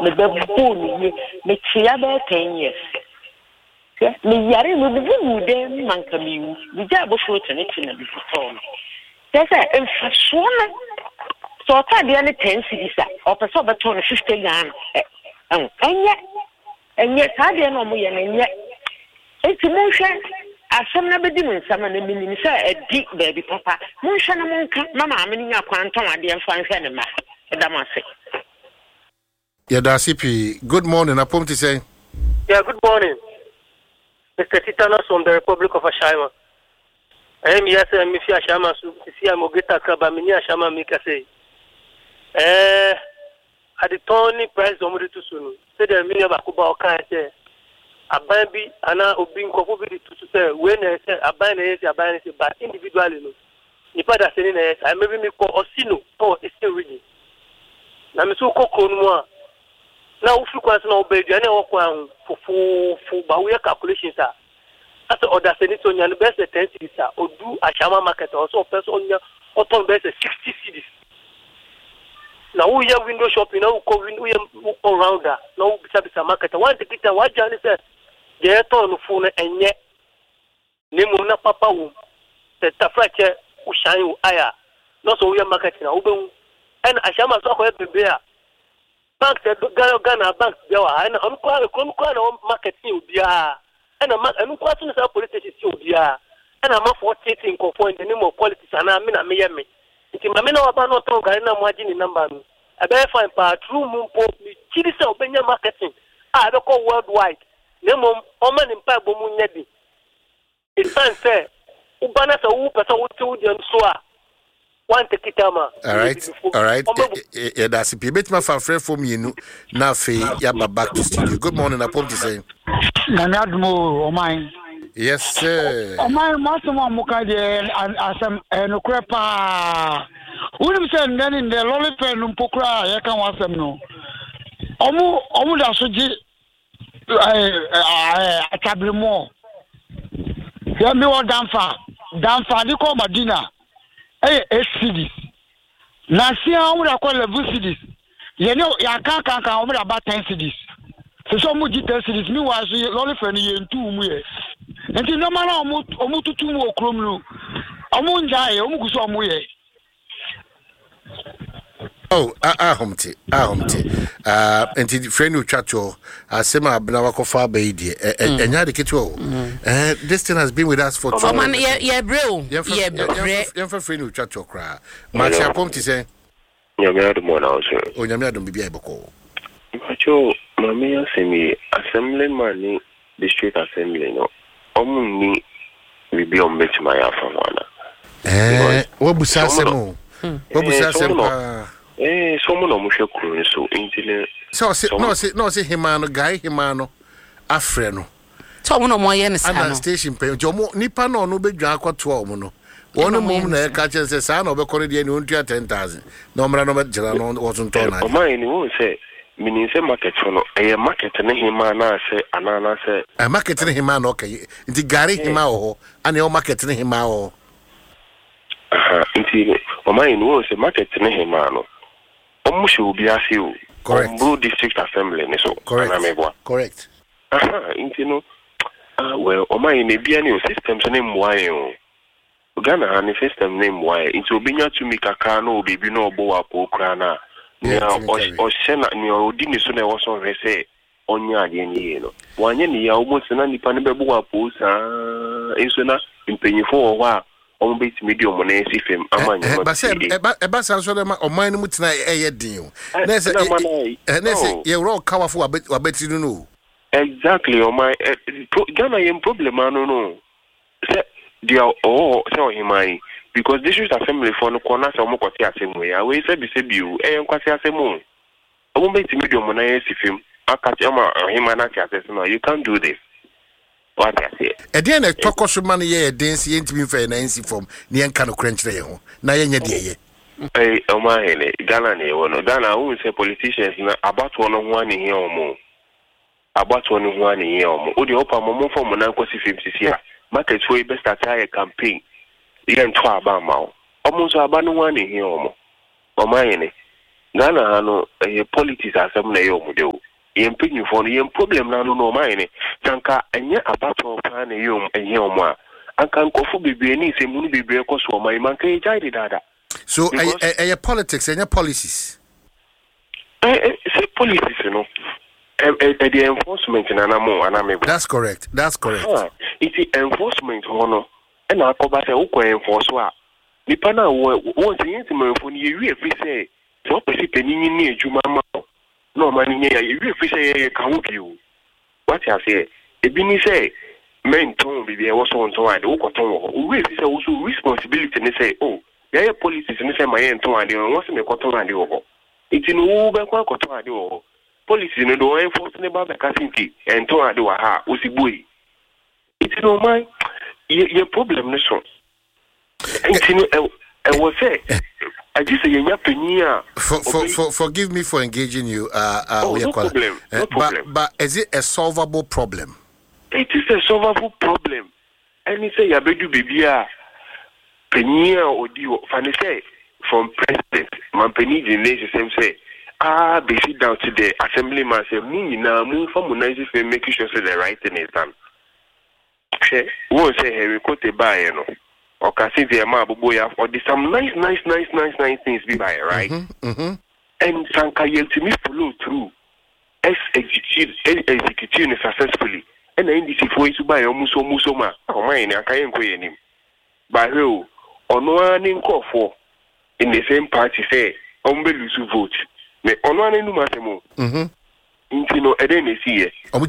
me babu ni me chia be 10 years me yare no bubu dem manka miwu me ja bo fruit ne tina bi so say emfaso na so ta de ne 10 cedis o person beto no 50 Ghana enye ta de no mo ye na enye enti mo hwe asem na bedi mun sama na minim say edi baby papa mo hwe na mo nka na ma me nya kwanton ade emfa nhwe ne ma edamase. Yada CP, good morning. Apom to say. Yeah, good morning. Mr. Titanos from the Republic of Ashama. I am here saying, Miss Ashama, see, I'm going to grab a mini Ashama, make a say. At the Tony price, I'm ready to soon. Say the million Bakuba, okay, a baby, and I will be incorporated to say, when I say, a band is a band, but individually. If I say, I maybe me call Osino, or it's still reading. Now, I'm so cold. Now, if you want to know, baby, I know for we calculations. As the other senator, the best 10 cities or do a Shama market also person or turn best 60 cities. Now, we have window shopping, now we go around that. Now, besides the market, one ticket, what Johnny said, they are on the phone and yet, Nemuna Papa, the Tafrache, Ushayu Aya, not so we are marketing, and Ashama Soko bear. Bank Ghana bank there and marketing dia and a question is politicians dia and I'm for taking point the name of politics and I mean me it my men about not Ghana margin number I better find part true moon pop me chilisa obenya marketing I don't call worldwide name oman in pa bomu nyedi it can say ubana sa u pesa u dem soa. All right. Yeah, that's a bit my friend from you. Now, Yaba back to studio. Good morning, I want to say. Nanadmo, mine. Yes, sir. My master Mokade and some crepa. Wouldn't send then in the lollipop Numpokra, I can want them no. Omu da soji a tablemo. Hear me what Danfa, you call Madina. Cities. Nasia would call level cities. You know, ya can't over about 10 cities. So some would 10 cities, me was only for in 2 years. And you know, man, almost 2 more chrome. Omunjay, Omukusomuye. Oh, Ahomte. And the friend who chat to Sema Abnawako Fabe, and Yadikito. This thing has been with us for 2 months. Yeah, bro. Yeah, for friend who chat to cry. Macha Pomti say, Yamia, the one also. Oh, Yamia, don't be able to. Macho, Mamma, semi assembly money, district assembly, no. Omni, we be on bet my from one. What was Sassamo? What was Sassamo? Someone almost a crew so intimate. So, say Himano, Afrino. Tom no more yen station pay. Jomo Nipano no be Jacqua 12 no. One moment catches a son of a Corridian until 10,000. No man of Jelano wasn't told. Mine won't say, meaning say market for a market and him, say, Anana say, a market in him, okay. The Gary Himao, and your market in him. Indeed, or mine was a market in him. Almost will be as you. Correct. Blue District Assembly, so correct. Well, or my Nebian systems name why. Ghana and the system name why. Into Binya to make a cano, baby no boa pokrana. Now, or Sena, near Dinisuna was on say on Yadian. 1 year almost an unipanible post, Insuna, in penny for a while. On bit medium on ACFM. But say, about some or mine would say a deal. You're all powerful, I bet you know. Exactly, or my Ghana problem, I don't know. They are all telling him, because this is a family for no corner, so more same way. I will say, you, and Quasia Semo. I won't bet medium on ACFM. I catch him and you can't do this. What I say. Again, a talk of money, yeah, dance ain't been fair, Nancy from Nian Cano Crunch. Now, yeah. Hey, oh my, Ghana, who say politicians about 1 year or more. About 1 year or more. The open moment for Monaco 50 years. Markets way best attire campaign. You can try about almost about 1 year or more. Oh my, Ghana no politics asem na yom yen pinyu for yen problem na no mine tanka enye abato plan yom enye omo anka nkofo bebre ni se munu bebre koso omo man kan jai dada. So politics and policies. Say policies, you know. The enforcement in Anamo and That's correct. It's enforcement, no. And I go back to enforce what. Nipana was the intimate when you really say, so penny near Jumama. No money near you really say, can't you? What I say, a bini say, men told me there was on to I do we say also responsibility and say, oh. There are policies and say my end to and once in a cotton and over. It's in over cotton and over. Policies in the door enforcing about the Casinti and to and do a ha, Usibui. It's no mind your problem, Nation. I was say, I just say, you're penny. Forgive me for engaging you. No problem. But is it a solvable problem? It is a solvable problem. And you say, I bet you be Penia or do say from president, Mampeni the nation same say, be sit down to the assemblyman say, move from Munazis and making sure the right thing is done. Won't say, hey, we could buy, you know, or can see the amount boy or some nice things be by, right? And Sanka to me follow through, execute successfully, and then this is to buy almost ma, or mine, I can't go him. By who? On one in for in the same party say, lose vote. Me on one in Numasemo. Intino Edenesi.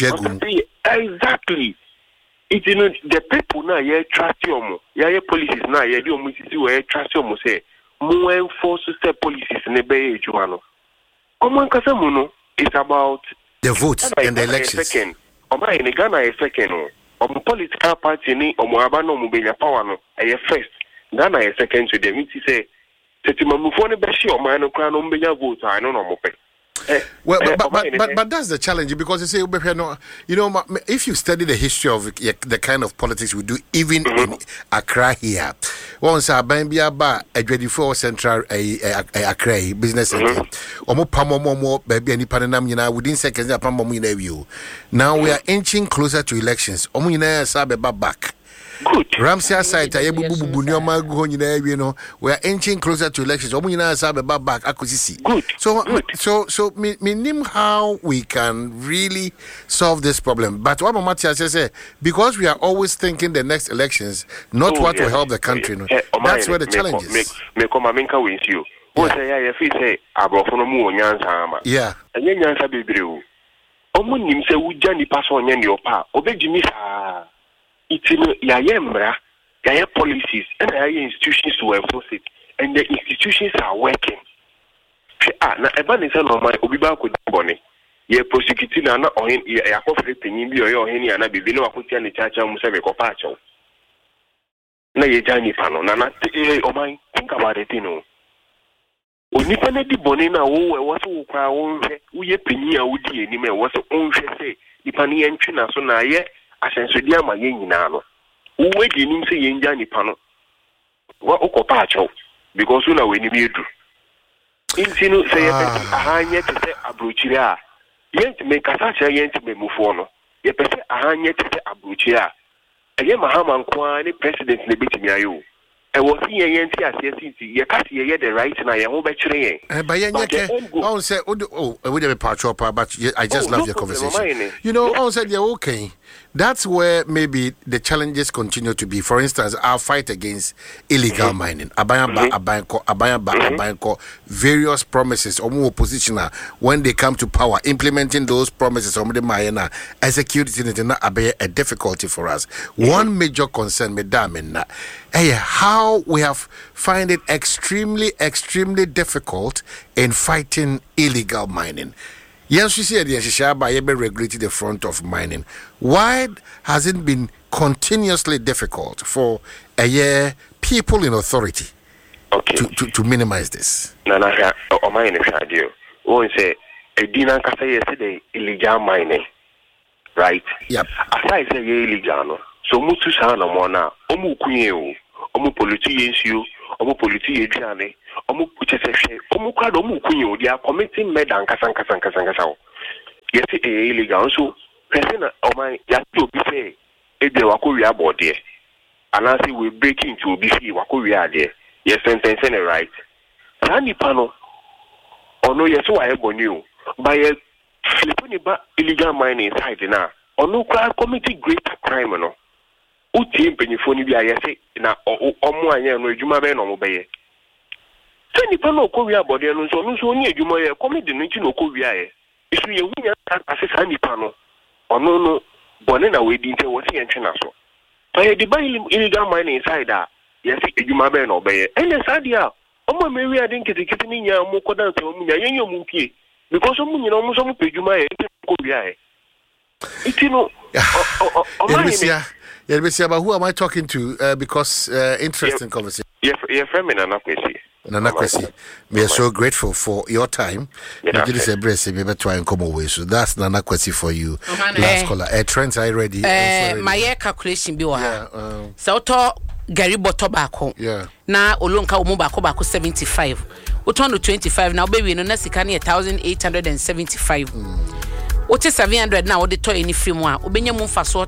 Exactly. It's the people now, ye trust you. Ye policies now, ye do Mississippi, trust you. Say, more enforce the policies in the Bay Jumano. Oman Casamuno is about the votes and the elections. Second, Oma in Ghana a second. Om political party ni Omoabano Mubenya Power, a first. Ghana a second to them. It say, Tetimamufone Beshi or Mano Crown Umbenya vote. I don't know. Well, but that's the challenge because you say, you know, if you study the history of the kind of politics we do, even in Accra here, once a Bambia bar, a 24 central Accra business center, or baby, any Panam, within seconds, now we are inching closer to elections. Back. Good. Ramsey site, you know, we are inching closer to elections. Good. So, meaning how we can really solve this problem. But what Matthias says, because we are always thinking the next elections, not what will help the country. No? That's where the challenge is. Yeah. It's in policies and institutions to enforce it, and the institutions are working. Now, Eban is on my Obiba could bonnie. Ye prosecuting an or in a coffee penny or any and I be below a put in the church and Musave Copacho. Now, ye Johnny Pano, Nana, oh my, think about it, you know. Unipanedi Bonina, was who crown, we a penny, I would be any man was own say, the Pani and China, so now yet. Asensodia ma yen nyina we di nim se yen ja nipa no wa okopa acho because una we ni edu intinu se ye pese ahanye te se abrochiri a yen te me kasa che yen te me mufo no ye pese ahanye te se abrochiri a eye mahama nko ni president na betimi ayo e wo si yen ti ase si ye ka ye the right na ye ho be kire yen but yen yeke on say we dey patch up but I just love your conversation. You know, on said you're okay. That's where maybe the challenges continue to be. For instance, our fight against illegal mining. Abayamba, various promises, or more opposition when they come to power, implementing those promises, executing it is a difficulty for us. One major concern, how we have find it extremely difficult in fighting illegal mining. Yes, we see the by regulating the front of mining. Why has it been continuously difficult for people in authority to minimize this? Nana, or mine is idea. One say a dinner cafe yesterday illegal mining, right? Yep. As I say illegal, so mutu sana mwana, omu kunye, omu politicians you, omo politi eduane omo chesehwe omo kwado omo kunyo dia committing murder nkasa yes illegal so person oman ya to be say ede wakowi abode anase we break into obi fi wakowi ade yes sentence and right sani pano ono yes wa eboni o by fliponi ba illegal mining side na ono kwa committee greater crime no uti mpenyifoni bi ayese na omo anya no adwuma be no mo beye sani pano okowi abode no so oni adwuma ye committee no nti no okowi aye isu ye hunya ase sani pano ono no bone na we dinte wo se yentwe so by the by illegal mining inside yes adwuma be no obeye ene sadia omo mewi ade nketekete ni nya mo kodan so mu nya yenyo mu pie because omo nyina omo so mu pedwuma ye ko bia ye itino Yelbesia, but who am I talking to? Because interesting conversation. Yeah, friend Nana Kwesi. We are so grateful for your time. Yeah, try and come away. So that's Nana Kwesi for you. Last caller. Trent, are you ready? My calculation be so to Gary Botobacco. Yeah. Now Olunka Umubako 75. We turn to 25 now, baby. No, that's 1,875. What is 700 now? What the toy any free one? Ubenya mumfa so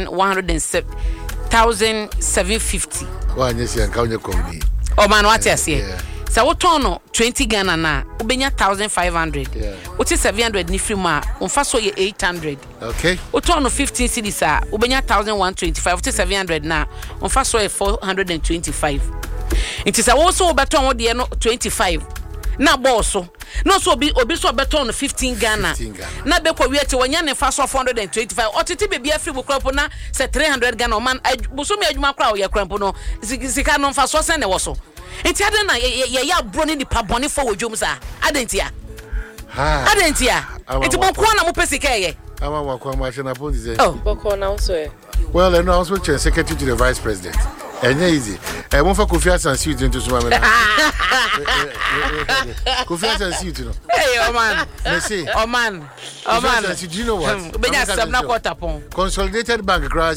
1,750. Why you see and count Oh man, what I say? So what turn 20 Ghana na? Ubenya 1,500. What is 700 ni free one? Umfa so 800. Okay. What turn 15 cities ah? Ubenya 1,125. What is 700 na? Umfa so 425. It is also better on the 25. Na bosso. No so be so better on 15 Ghana. Na be ko wiete wanya ne fa so 425. Otiti be bia free bukrampo na se 300 Ghana man buso me adwuma kra ye krampo no sika no fa so sen ne woso. Enti ade na ye ya bro ni pa bone for wodwom sa. Adentia. Adentia. Enti bon ko na mo pesika ye. Ama wakwa ma hwe na phone say. Oh, boko na so e. Well, I know I was with secretary to the vice president. And easy. I won't for Kofi and suit into Swami. Kofi and suit, you know. Hey, oh man. Messi. Oh man. Oh man. Do you know what? Benya some na quarter pon. Consolidated Bank grass.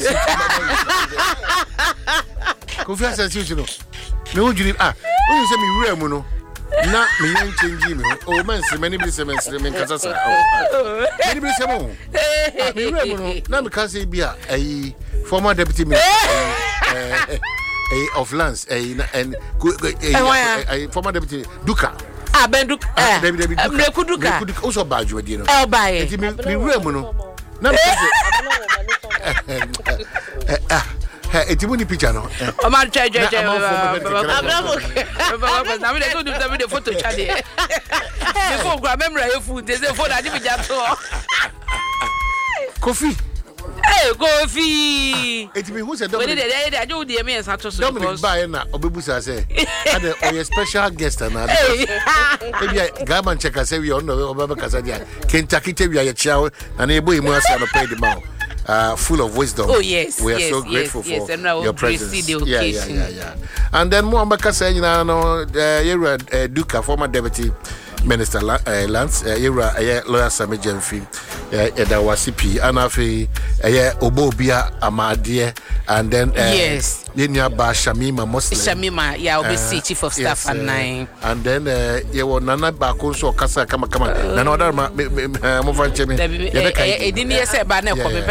Kofi and suit, you know. No, you need you say me real mono. Na me yan change me. Oh man, so many blessings me kasa. Many blessings. Me real mono. Na me can say bia former deputy minister of lands and former deputy Duka. Ben Duka. Duka. Also badge with you know. Oh buy it. Me real mono. Na me etimuni picture no. O man try. I'm not going to do the photo chat. Before grab memory your food, there's a phone I didn't just Kofi. Hey, Kofi. It means who said Dominic? I do the MS Dominic buy na obebusa say. And a special guest and maybe Gaman check say we on Obaba Kasadia. Kentucky we are chow and able to pay the mouth. Full of wisdom. Oh yes, we are so grateful for your presence. Yeah. And then Muambaka saying, you're Duka, former deputy minister, Lance, you're lawyer Sami Jemfi, Edawasipi, Anafi, Obobia Amadia, and then yes. Linya Ba Shamima Muslim. Shamima, obviously chief of staff and nine. And then you were Nana Bakunso Kasa Kama. None other Movanchemi. Didn't say Banner coming,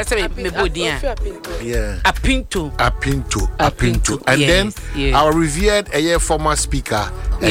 Apinto. And then our revered former speaker,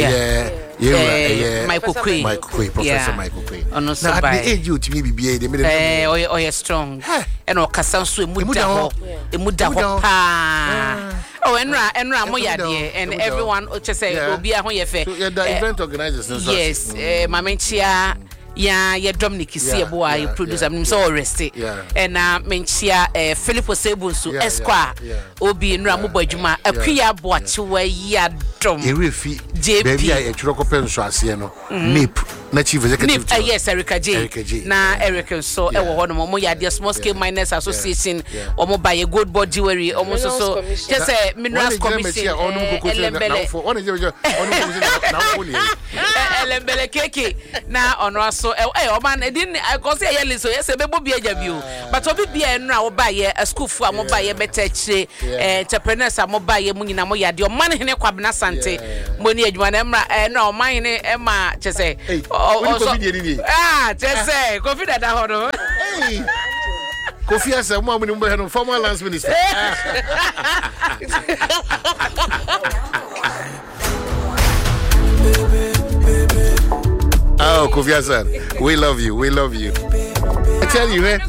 Michael Quay, Professor Michael Quay. Now, at the age you to me be you're strong. And Okasansu Muda. Oh, Enra Moya dear, and everyone just say will be a hoyefe. The event organizers. Yes, Mamentia. Yeah, Dominic is here, boy. You produce them so arrested. And Menchia, Philip Sebunsu, Esquire, Obi and Ramu Bojuma, a Pia Boachu, Yadom, JP, a Troco Pensasiano, Nip. na chief executive yes Erica J na Eric so e wo hono mo ya small scale miners association omo buy gold board jewelry omo so just a minerals commission elembele keke na ono so o man edin I say yeli so yes be bobi ajabio but obi bia enu a wo buy a school fu a mo buy better chire entrepreneurs a mo buy mu nyina mo ya de o man hene kwabena sante mo ni adwuma na emra na o man hene ema chese chese Kofi dada hono Kofi asa mo amuni mbo former lands minister Oh, Kofi Hassan, we love you. I tell you, eh?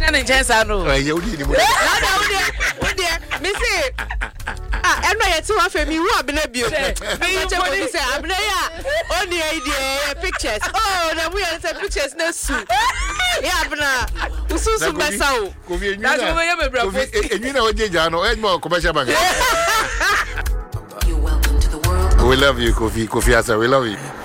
Pictures. Oh, now we are pictures no soup. Yeah, Ususu Basao. That's what we have, bro. You know, Jano, more commercial bank. You're welcome to the world. We love you, Kofi Hassan. We love you.